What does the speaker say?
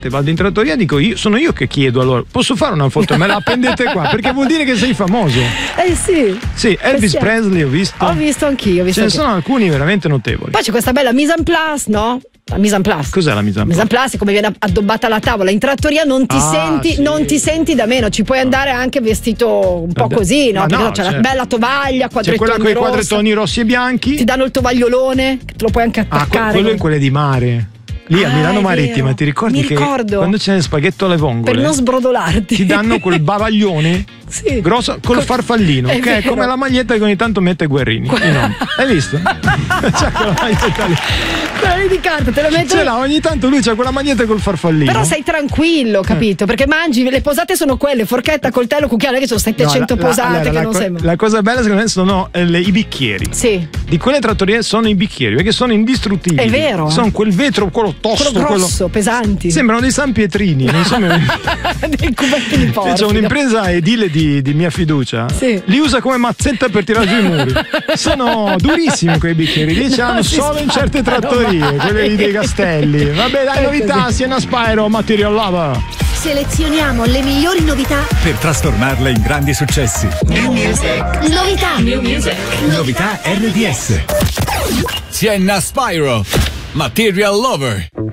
vado in trattoria, dico sono io che chiedo, allora posso fare una foto, me la appendete qua perché vuol dire che sei famoso. Sì, Elvis Presley ho visto anch'io. Ce ne sono alcuni veramente notevoli. Poi c'è questa bella mise en place, no? La mise en place. Cos'è la mise en place? Mise en place è come viene addobbata la tavola. In trattoria non ti senti da meno. Ci puoi andare anche vestito un po' così, no? Perché c'è la bella tovaglia, c'è quella con i quadrettoni rossi e bianchi. Ti danno il tovagliolone, che te lo puoi anche attaccare. Quello è quelle di mare. Lì a Milano Marittima, ti ricordi che quando c'è il spaghetto alle vongole, per non sbrodolarti, ti danno quel bavaglione grosso col farfallino, che è come la maglietta che ogni tanto mette Guerrini. No. Hai visto? C'è quella maglietta lì. Quella lì di carta, te la metti. Ce l'ha, ogni tanto lui c'ha quella maglietta col farfallino. Però sei tranquillo, capito? Perché mangi, le posate sono quelle, forchetta, coltello, cucchiaio, che sono 700 posate che non sembrano. La cosa bella secondo me sono i bicchieri. Sì. Di quelle trattorie sono i bicchieri, perché sono indistruttibili. È vero. Sono quel vetro, quello tosto, quello grosso, pesanti. Sembrano dei San Pietrini, non sono dei cubetti di porco. C'è un'impresa edile di mia fiducia. Sì. Li usa come mazzetta per tirare giù i muri. Sono durissimi quei bicchieri, li hanno solo in certe trattorie, quelle dei castelli. Vabbè, dai, novità, Siena Spyro, Material Lava. Selezioniamo le migliori novità per trasformarle in grandi successi. New Music. Novità. New Music. Novità RDS. Siena Spyro, Material Lover.